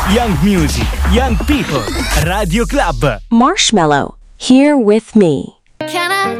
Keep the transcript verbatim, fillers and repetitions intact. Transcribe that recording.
Young music, young people. Radio Club. Marshmallow, here with me. Can I